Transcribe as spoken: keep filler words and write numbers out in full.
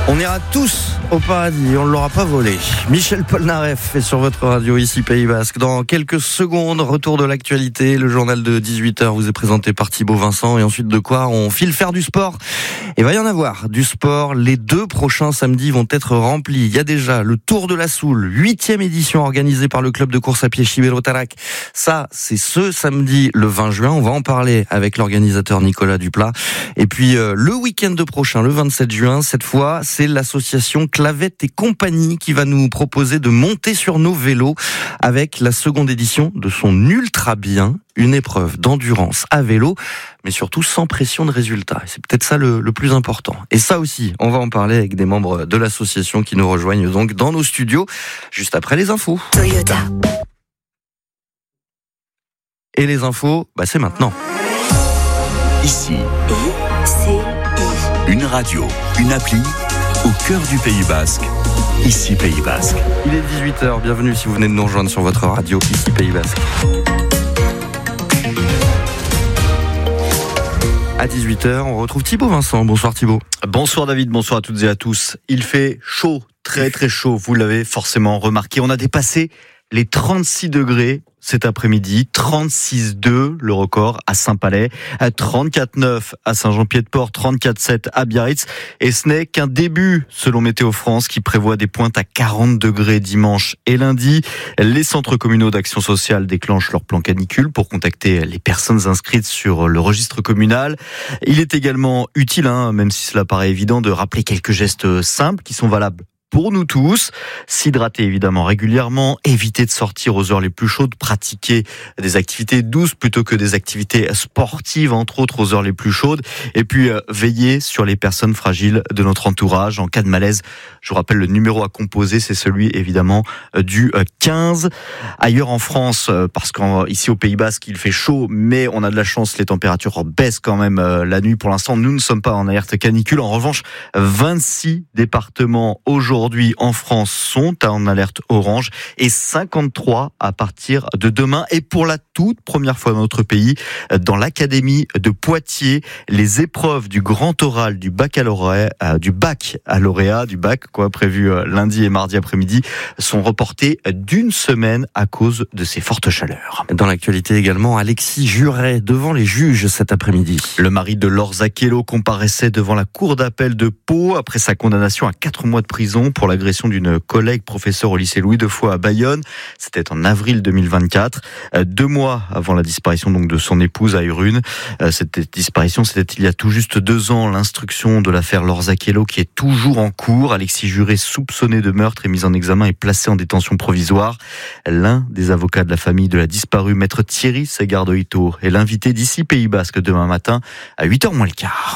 On ira tous au paradis, on ne l'aura pas volé. Michel Polnareff est sur votre radio, ici Pays Basque. Dans quelques secondes, retour de l'actualité. Le journal de dix-huit heures vous est présenté par Thibaut Vincent. Et ensuite de quoi on file faire du sport. Et va y en avoir du sport. Les deux prochains samedis vont être remplis. Il y a déjà le Tour de la Soule, huitième édition organisée par le club de course à pied Chibero Tarak. Ça, c'est ce samedi le vingt juin. On va en parler avec l'organisateur Nicolas Duplat. Et puis euh, le week-end prochain, le vingt-sept juin, cette fois, c'est l'association Clavette et Compagnie qui va nous proposer de monter sur nos vélos avec la seconde édition de son Ultra Bien, une épreuve d'endurance à vélo, mais surtout sans pression de résultat. Et c'est peut-être ça le, le plus important. Et ça aussi, on va en parler avec des membres de l'association qui nous rejoignent donc dans nos studios, juste après les infos. Toyota. Et les infos, bah c'est maintenant. Ici, I C I. une radio, une appli, au cœur du Pays Basque. Ici Pays Basque. Il est dix-huit heures, bienvenue si vous venez de nous rejoindre sur votre radio, ici Pays Basque. À dix-huit heures, on retrouve Thibaut Vincent. Bonsoir Thibaut. Bonsoir David, bonsoir à toutes et à tous. Il fait chaud, très très chaud, vous l'avez forcément remarqué. On a dépassé les trente-six degrés cet après-midi, trente-six virgule deux le record à Saint-Palais, trente-quatre virgule neuf à Saint-Jean-Pied-de-Port, trente-quatre virgule sept à Biarritz. Et ce n'est qu'un début selon Météo France qui prévoit des pointes à quarante degrés dimanche et lundi. Les centres communaux d'action sociale déclenchent leur plan canicule pour contacter les personnes inscrites sur le registre communal. Il est également utile, hein, même si cela paraît évident, de rappeler quelques gestes simples qui sont valables pour nous tous. S'hydrater évidemment régulièrement, éviter de sortir aux heures les plus chaudes, pratiquer des activités douces plutôt que des activités sportives, entre autres aux heures les plus chaudes, et puis euh, veiller sur les personnes fragiles de notre entourage. En cas de malaise, je vous rappelle le numéro à composer, c'est celui évidemment euh, du euh, quinze. Ailleurs en France, euh, parce qu'ici au Pays Basque il fait chaud, mais on a de la chance, les températures baissent quand même euh, la nuit. Pour l'instant, nous ne sommes pas en alerte canicule. En revanche, vingt-six départements aujourd'hui Aujourd'hui en France sont en alerte orange et cinquante-trois à partir de demain. Et pour la toute première fois dans notre pays, dans l'académie de Poitiers, les épreuves du grand oral du baccalauréat, euh, du bac à lauréat, du bac quoi prévu euh, lundi et mardi après-midi, sont reportées d'une semaine à cause de ces fortes chaleurs. Dans l'actualité également, Alexis Juret devant les juges cet après-midi. Le mari de Laure Zacchello comparaissait devant la cour d'appel de Pau après sa condamnation à quatre mois de prison pour l'agression d'une collègue professeure au lycée Louis Defoe à Bayonne. C'était en avril deux mille vingt-quatre, deux mois avant la disparition donc de son épouse à Urune. Cette disparition, c'était il y a tout juste deux ans. L'instruction de l'affaire Laure Zacchello qui est toujours en cours. Alexis Juret, soupçonné de meurtre, est mis en examen et placé en détention provisoire. L'un des avocats de la famille de la disparue, maître Thierry Segardoito, est l'invité d'ici Pays Basque demain matin à huit heures moins le quart.